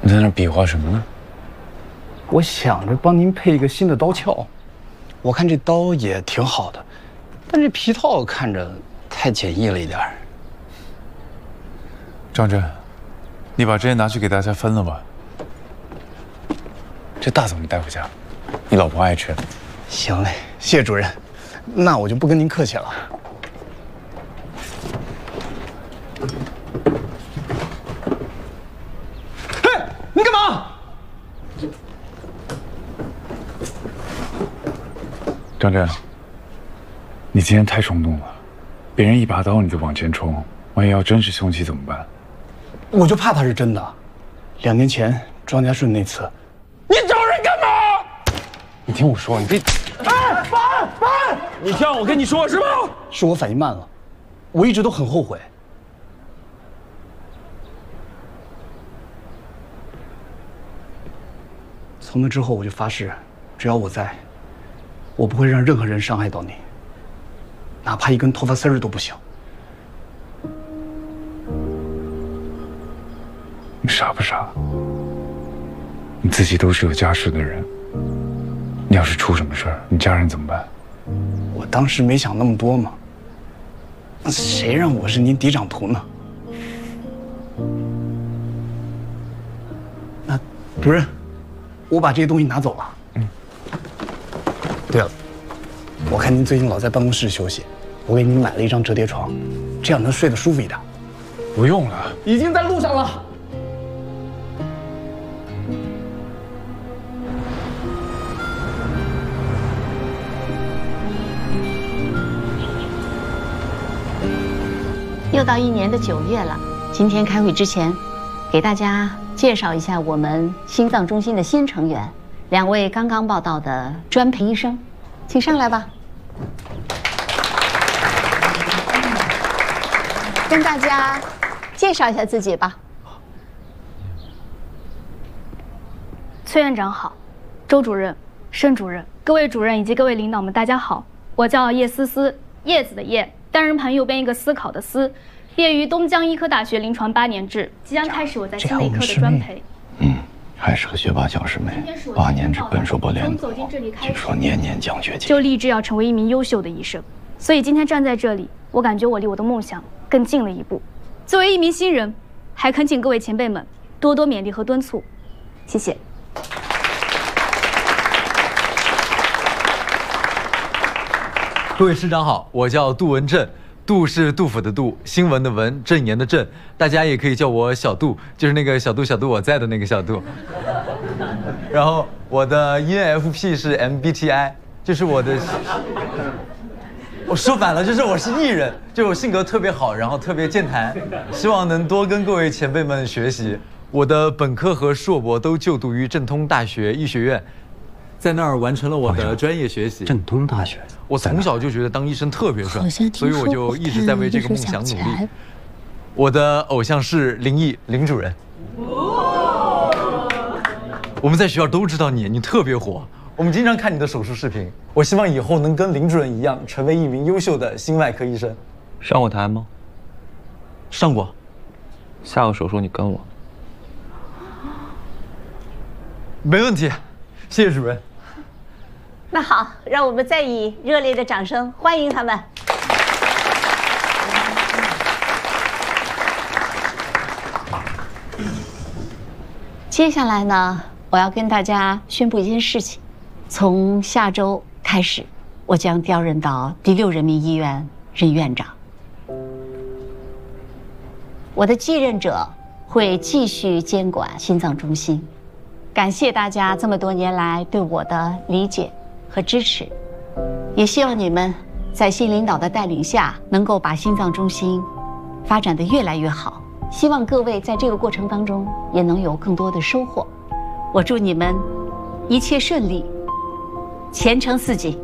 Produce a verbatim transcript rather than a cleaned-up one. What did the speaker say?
你在那比划什么呢？ 我想着帮您配一个新的刀鞘，我看这刀也挺好的，但这皮套看着太简易了一点。 张震，你把这些拿去给大家分了吧。这大总你带回家，你老婆爱吃。 行嘞，谢主任，那我就不跟您客气了。嘿，你干嘛？ 张震，你今天太冲动了，别人一把刀你就往前冲，万一要真是凶器怎么办？ 我就怕他是真的。两年前庄家顺那次，你找人干嘛？你听我说，你这……哎，烦烦！ 你听我跟你说是吧？ 是我反应慢了，我一直都很后悔。从那之后，我就发誓，只要我在，我不会让任何人伤害到你，哪怕一根头发丝儿都不行。 你傻不傻？你自己都是有家室的人，你要是出什么事儿，你家人怎么办？ 我当时没想那么多嘛，谁让我是您嫡长徒呢？那主任，我把这些东西拿走了。嗯。对了，我看您最近老在办公室休息，我给您买了一张折叠床，这样能睡得舒服一点。 不用了， 已经在路上了。 又到一年的九月了，今天开会之前，给大家介绍一下我们心脏中心的新成员，两位刚刚报到的专培医生，请上来吧。跟大家介绍一下自己吧。 崔院长好，周主任、申主任、各位主任以及各位领导们，大家好，我叫叶思思，叶子的叶，单人旁右边一个思考的思，毕业于东江医科大学临床八年制，即将开始我在心内科的专培。 嗯，还是个学霸小师妹，八年制本硕博连读，据说年年奖学金， 就立志要成为一名优秀的医生。所以今天站在这里，我感觉我离我的梦想更近了一步。作为一名新人，还恳请各位前辈们多多勉励和敦促，谢谢。 各位师长好，我叫杜文正，杜是杜甫的杜，新闻的文，正言的正，大家也可以叫我小杜，就是那个小杜小杜我在的那个小杜。然后我的 E N F P 是 M B T I， 就是我的，我说反了，就是我是 E 人，就是我性格特别好，然后特别健谈，希望能多跟各位前辈们学习。我的本科和硕博都就读于正通大学医学院，在那儿完成了我的专业学习。 正通大学。 我从小就觉得当医生特别帅，所以我就一直在为这个梦想努力。我的偶像是林毅林主任，我们在学校都知道你，你特别火，我们经常看你的手术视频。我希望以后能跟林主任一样，成为一名优秀的心外科医生。 上过台吗？ 上过。 下个手术你跟我。 没问题，谢谢主任。 那好，让我们再以热烈的掌声欢迎他们。接下来呢，我要跟大家宣布一件事情：从下周开始，我将调任到第六人民医院任院长。我的继任者会继续监管心脏中心。感谢大家这么多年来对我的理解和支持，也希望你们在新领导的带领下，能够把心脏中心发展得越来越好。希望各位在这个过程当中也能有更多的收获。我祝你们一切顺利，前程似锦。